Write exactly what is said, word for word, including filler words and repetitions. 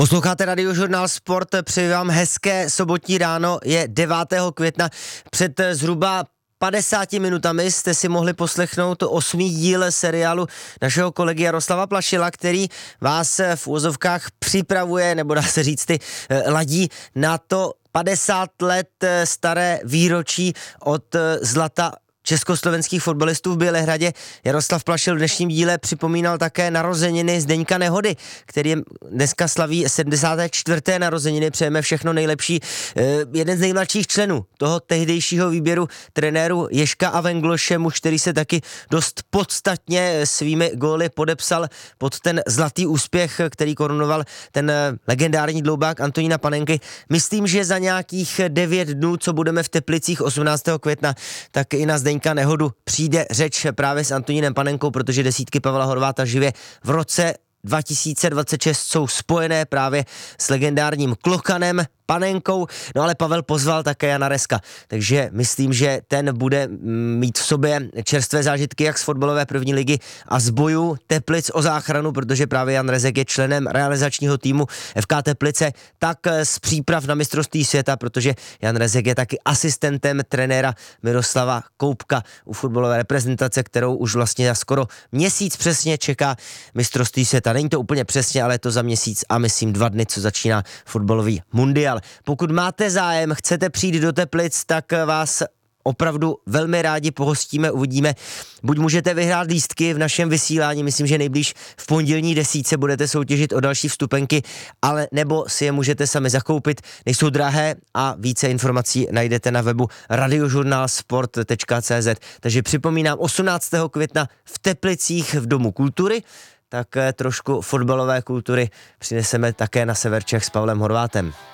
Posloucháte Radiožurnál Sport, přeji vám hezké sobotní ráno, je devátého května. Před zhruba padesáti minutami jste si mohli poslechnout osmý díl seriálu našeho kolegy Jaroslava Plašila, který vás v úvozovkách připravuje, nebo dá se říct, ty ladí na to padesát let staré výročí od zlata československých fotbalistů v Bělehradě. Jaroslav Plašil v dnešním díle připomínal také narozeniny Zdeňka Nehody, který dneska slaví sedmdesáté čtvrté narozeniny. Přejeme všechno nejlepší. Jeden z nejmladších členů toho tehdejšího výběru trenéru Ježka a Vengloše, muž, který se taky dost podstatně svými góly podepsal pod ten zlatý úspěch, který korunoval ten legendární dloubák Antonína Panenky. Myslím, že za nějakých devět dnů, co budeme v Teplicích osmnáctého května, tak i na Zdeňka Nehodu přijde řeč právě s Antonínem Panenkou, protože desítky Pavla Horváta živě v roce dva tisíce dvacet šest jsou spojené právě s legendárním Klokanem Panenkou, no ale Pavel pozval také Jana Reska, takže myslím, že ten bude mít v sobě čerstvé zážitky jak z fotbalové první ligy a z bojů Teplic o záchranu, protože právě Jan Rezek je členem realizačního týmu F K Teplice, tak z příprav na mistrovství světa, protože Jan Rezek je taky asistentem trenéra Miroslava Koupka u fotbalové reprezentace, kterou už vlastně za skoro měsíc přesně čeká mistrovství světa. Není to úplně přesně, ale je to za měsíc a myslím dva dny, co začíná fotbalový mundial. Pokud máte zájem, chcete přijít do Teplic, tak vás opravdu velmi rádi pohostíme, uvidíme. Buď můžete vyhrát lístky v našem vysílání, myslím, že nejblíž v pondělní desítce budete soutěžit o další vstupenky, ale nebo si je můžete sami zakoupit, nejsou drahé a více informací najdete na webu radiožurnálsport tečka cé zet. Takže připomínám, osmnáctého května v Teplicích v Domu kultury, tak trošku fotbalové kultury přineseme také na sever Čech s Pavlem Horvátem.